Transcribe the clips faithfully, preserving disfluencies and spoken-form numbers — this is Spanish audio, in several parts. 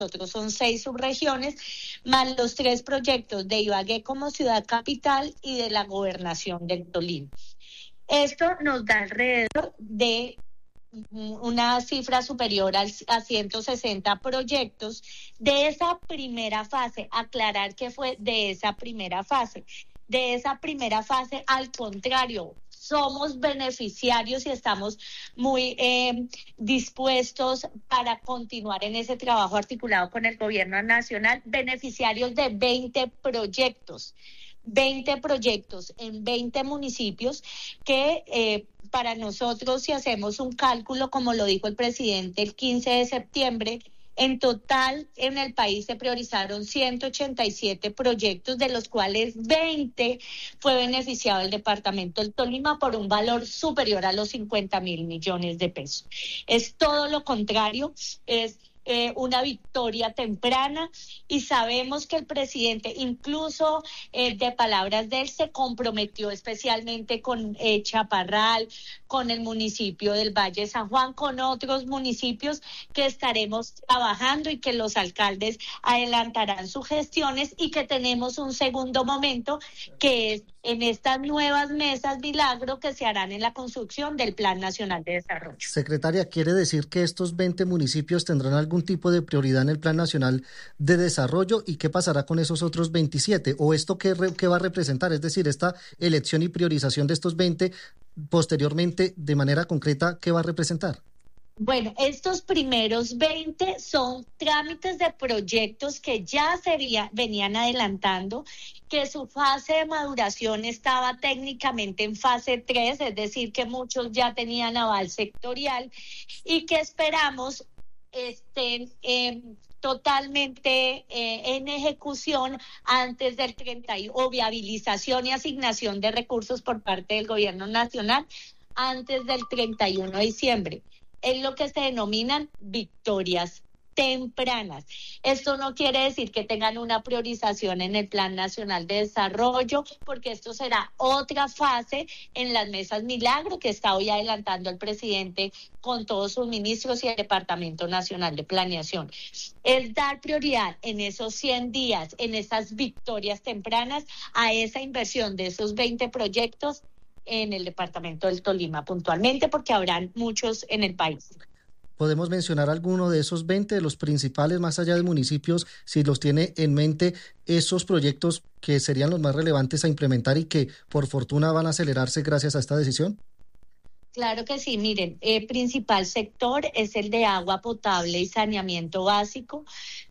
nosotros son seis subregiones, más los tres proyectos de Ibagué como ciudad capital y de la gobernación del Tolima. Esto nos da alrededor de una cifra superior al, a ciento sesenta proyectos de esa primera fase. Aclarar que fue de esa primera fase. De esa primera fase, al contrario, somos beneficiarios y estamos muy eh, dispuestos para continuar en ese trabajo articulado con el gobierno nacional, beneficiarios de veinte proyectos. veinte proyectos en veinte municipios que eh, para nosotros, si hacemos un cálculo, como lo dijo el presidente el quince de septiembre, en total en el país se priorizaron ciento ochenta y siete proyectos, de los cuales veinte fue beneficiado el departamento del Tolima por un valor superior a los cincuenta mil millones de pesos. Es todo lo contrario, es Eh, una victoria temprana, y sabemos que el presidente, incluso eh, de palabras de él, se comprometió especialmente con eh, Chaparral, con el municipio del Valle de San Juan, con otros municipios que estaremos trabajando y que los alcaldes adelantarán sus gestiones, y que tenemos un segundo momento que es en estas nuevas mesas Milagro que se harán en la construcción del Plan Nacional de Desarrollo. Secretaria, ¿quiere decir que estos veinte municipios tendrán algún tipo de prioridad en el Plan Nacional de Desarrollo? ¿Y qué pasará con esos otros veintisiete? ¿O esto qué, re, qué va a representar? Es decir, esta elección y priorización de estos veinte, posteriormente, de manera concreta, ¿qué va a representar? Bueno, estos primeros veinte son trámites de proyectos que ya se venían adelantando, que su fase de maduración estaba técnicamente en fase tres, es decir, que muchos ya tenían aval sectorial y que esperamos estén eh, totalmente eh, en ejecución antes del treinta y uno, o viabilización y asignación de recursos por parte del gobierno nacional antes del treinta y uno de diciembre. Es lo que se denominan victorias tempranas. Esto no quiere decir que tengan una priorización en el Plan Nacional de Desarrollo, porque esto será otra fase en las mesas Milagro que está hoy adelantando el presidente con todos sus ministros y el Departamento Nacional de Planeación. Es dar prioridad en esos cien días, en esas victorias tempranas, a esa inversión de esos veinte proyectos en el departamento del Tolima puntualmente, porque habrán muchos en el país. ¿Podemos mencionar alguno de esos veinte, de los principales, más allá de municipios, si los tiene en mente, esos proyectos que serían los más relevantes a implementar y que por fortuna van a acelerarse gracias a esta decisión? Claro que sí, miren, el principal sector es el de agua potable y saneamiento básico.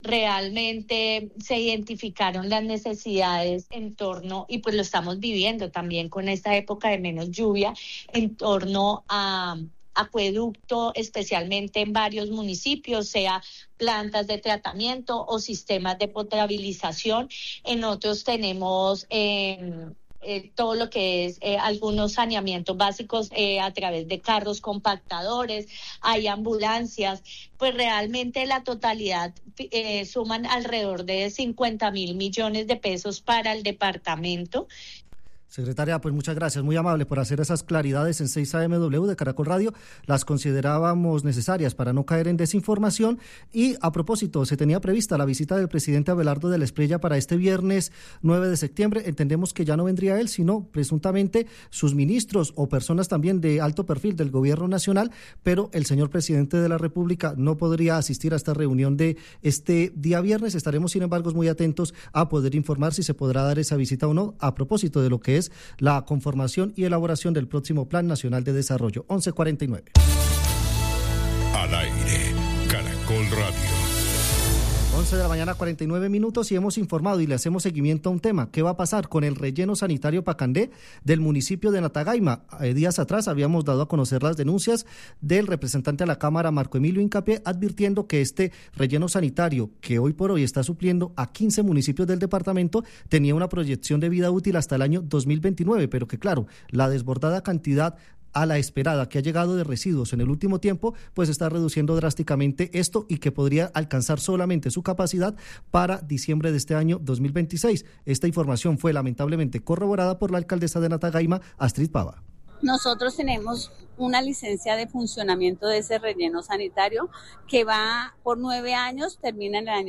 Realmente se identificaron las necesidades en torno, y pues lo estamos viviendo también con esta época de menos lluvia, en torno a acueducto, especialmente en varios municipios, sea plantas de tratamiento o sistemas de potabilización. En otros tenemos eh, eh, todo lo que es eh, algunos saneamientos básicos eh, a través de carros compactadores, hay ambulancias. Pues realmente la totalidad eh, suman alrededor de cincuenta mil millones de pesos para el departamento. Secretaria, pues muchas gracias, muy amable por hacer esas claridades en seis A M W de Caracol Radio. Las considerábamos necesarias para no caer en desinformación. Y a propósito, se tenía prevista la visita del presidente Abelardo de la Espriella para este viernes nueve de septiembre. Entendemos que ya no vendría él, sino presuntamente sus ministros o personas también de alto perfil del gobierno nacional, pero el señor presidente de la República no podría asistir a esta reunión de este día viernes. Estaremos, sin embargo, muy atentos a poder informar si se podrá dar esa visita o no, a propósito de lo que es la conformación y elaboración del próximo Plan Nacional de Desarrollo. once cuarenta y nueve. Al aire, Caracol Radio. once de la mañana, cuarenta y nueve minutos, y hemos informado y le hacemos seguimiento a un tema. ¿Qué va a pasar con el relleno sanitario Pacandé del municipio de Natagaima? Eh, días atrás habíamos dado a conocer las denuncias del representante a la Cámara, Marco Emilio Hincapié, advirtiendo que este relleno sanitario, que hoy por hoy está supliendo a quince municipios del departamento, tenía una proyección de vida útil hasta el año dos mil veintinueve, pero que claro, la desbordada cantidad a la esperada que ha llegado de residuos en el último tiempo, pues está reduciendo drásticamente esto, y que podría alcanzar solamente su capacidad para diciembre de este año dos mil veintiséis. Esta información fue lamentablemente corroborada por la alcaldesa de Natagaima, Astrid Pava. nosotros tenemos una licencia de funcionamiento de ese relleno sanitario que va por nueve años, termina en el año